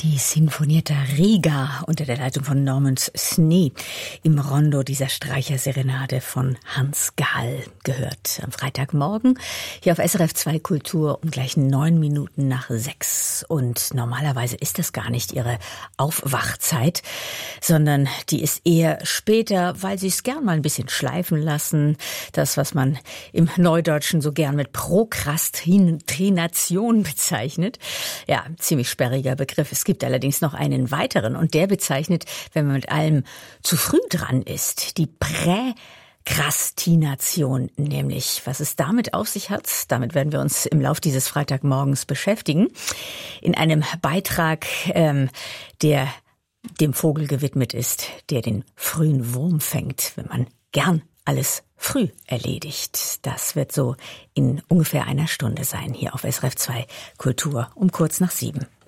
Die Sinfonietta Riga unter der Leitung von Norman Snee im Rondo dieser Streicherserenade von Hans Gall gehört. Am Freitagmorgen hier auf SRF 2 Kultur um gleich 9 Minuten nach 6. Und normalerweise ist das gar nicht ihre Aufwachzeit, sondern die ist eher später, weil sie es gern mal ein bisschen schleifen lassen. Das, was man im Neudeutschen so gern mit Prokrastination bezeichnet. Ja, ziemlich sperriger Begriff. Es gibt allerdings noch einen weiteren und der bezeichnet, wenn man mit allem zu früh dran ist, die Präkrastination, nämlich was es damit auf sich hat. Damit werden wir uns im Lauf dieses Freitagmorgens beschäftigen. In einem Beitrag, der dem Vogel gewidmet ist, der den frühen Wurm fängt, wenn man gern alles früh erledigt. Das wird so in ungefähr einer Stunde sein, hier auf SRF 2 Kultur um kurz nach 7.